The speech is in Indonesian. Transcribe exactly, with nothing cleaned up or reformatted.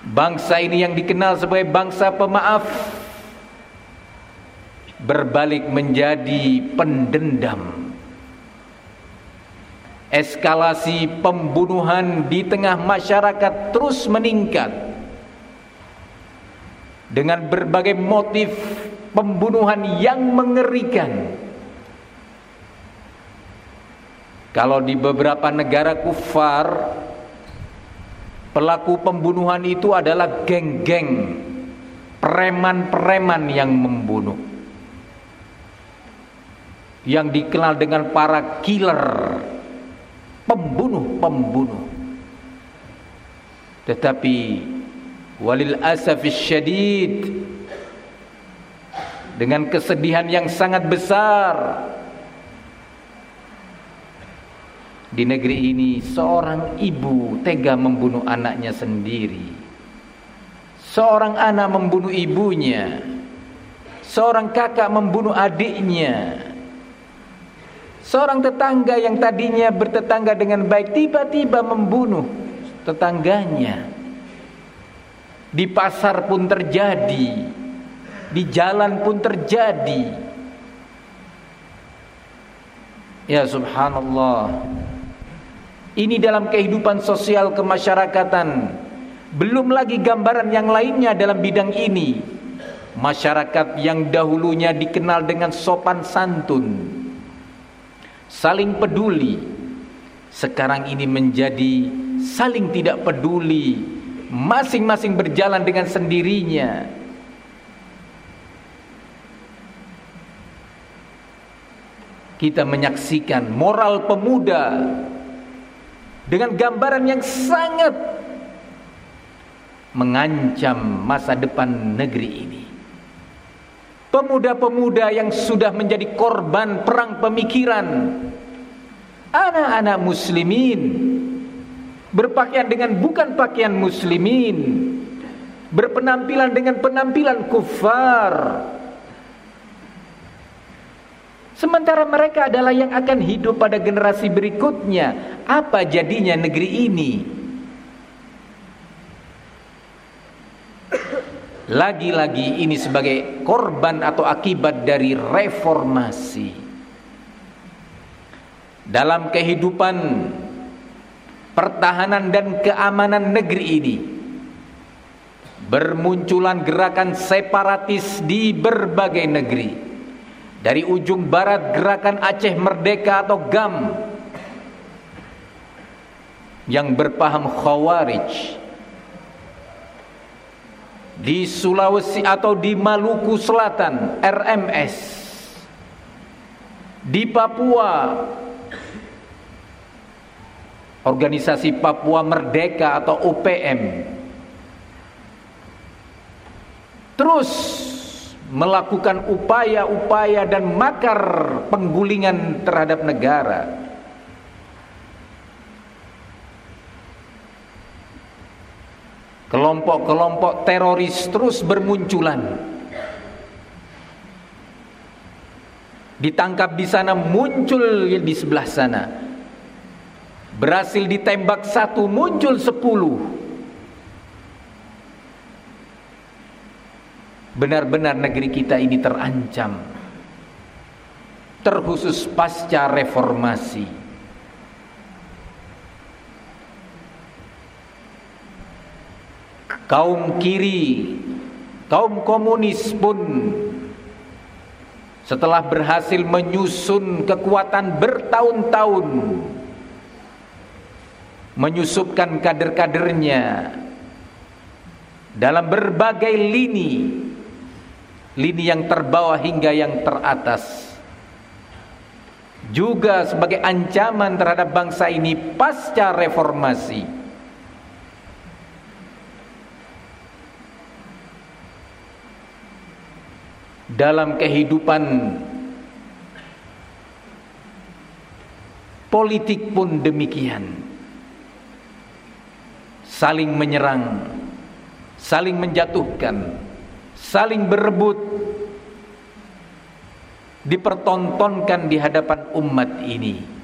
Bangsa ini yang dikenal sebagai bangsa pemaaf berbalik menjadi pendendam. Eskalasi pembunuhan di tengah masyarakat terus meningkat dengan berbagai motif pembunuhan yang mengerikan. Kalau di beberapa negara kufar, pelaku pembunuhan itu adalah geng-geng, preman-preman yang membunuh, yang dikenal dengan para killer, pembunuh-pembunuh. Tetapi walil asafis syadid, dengan kesedihan yang sangat besar, di negeri ini seorang ibu tega membunuh anaknya sendiri. Seorang anak membunuh ibunya. Seorang kakak membunuh adiknya. Seorang tetangga yang tadinya bertetangga dengan baik tiba-tiba membunuh tetangganya. Di pasar pun terjadi, di jalan pun terjadi. Ya subhanallah. Ini dalam kehidupan sosial kemasyarakatan. Belum lagi gambaran yang lainnya dalam bidang ini. Masyarakat yang dahulunya dikenal dengan sopan santun, saling peduli, sekarang ini menjadi saling tidak peduli, masing-masing berjalan dengan sendirinya. Kita menyaksikan moral pemuda dengan gambaran yang sangat mengancam masa depan negeri ini. Pemuda-pemuda yang sudah menjadi korban perang pemikiran, anak-anak muslimin berpakaian dengan bukan pakaian muslimin, berpenampilan dengan penampilan kufar, sementara mereka adalah yang akan hidup pada generasi berikutnya. Apa jadinya negeri ini? Lagi-lagi ini sebagai korban atau akibat dari reformasi. Dalam kehidupan pertahanan dan keamanan negeri ini, bermunculan gerakan separatis di berbagai negeri. Dari ujung barat gerakan Aceh Merdeka atau G A M yang berpaham Khawarij, di Sulawesi atau di Maluku Selatan R M S, di Papua organisasi Papua Merdeka atau O P M, terus melakukan upaya-upaya dan makar penggulingan terhadap negara. Kelompok-kelompok teroris terus bermunculan. Ditangkap di sana, muncul di sebelah sana. Berhasil ditembak satu, muncul sepuluh. Benar-benar negeri kita ini terancam, terkhusus pasca reformasi. Kaum kiri, kaum komunis pun setelah berhasil menyusun kekuatan bertahun-tahun, menyusupkan kader-kadernya dalam berbagai lini, lini yang terbawah hingga yang teratas, juga sebagai ancaman terhadap bangsa ini pasca reformasi. Dalam kehidupan politik pun demikian, saling menyerang, saling menjatuhkan, saling berebut, dipertontonkan di hadapan umat ini.